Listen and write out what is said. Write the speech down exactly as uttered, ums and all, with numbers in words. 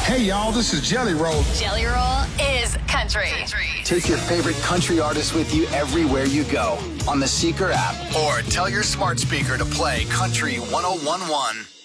Hey, y'all, this is Jelly Roll. Jelly Roll is country. Take your favorite country artist with you everywhere you go on the Seeker app or tell your smart speaker to play Country one oh one one.